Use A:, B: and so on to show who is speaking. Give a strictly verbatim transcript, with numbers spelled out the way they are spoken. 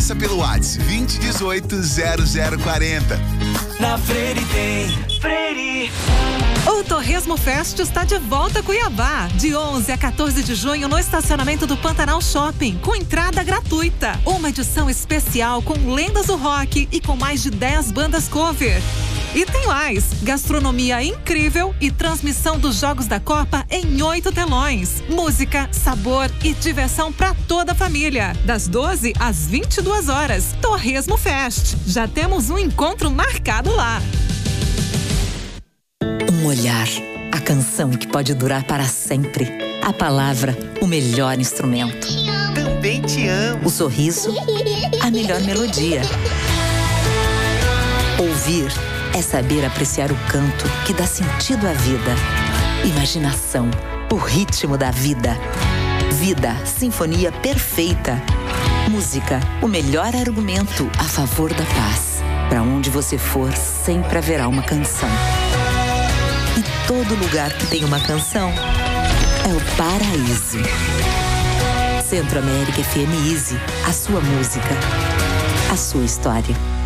A: Peça pelo WhatsApp vinte e dezoito, zero zero quarenta.
B: Na Freire tem Freire.
C: O Torresmo Fest está de volta a Cuiabá, de onze a quatorze de junho no estacionamento do Pantanal Shopping, com entrada gratuita. Uma edição especial com lendas do rock e com mais de dez bandas cover. E tem mais, gastronomia incrível e transmissão dos Jogos da Copa em oito telões. Música, sabor e diversão para toda a família. Das doze às vinte e duas horas. Torresmo Fest. Já temos um encontro marcado lá.
D: Um olhar, a canção que pode durar para sempre. A palavra, o melhor instrumento.
E: Também te amo.
D: O sorriso, a melhor melodia. Ouvir é saber apreciar o canto que dá sentido à vida. Imaginação, o ritmo da vida. Vida, sinfonia perfeita. Música, o melhor argumento a favor da paz. Para onde você for, sempre haverá uma canção. E todo lugar que tem uma canção é o paraíso. Centro América F M Easy, a sua música, a sua história.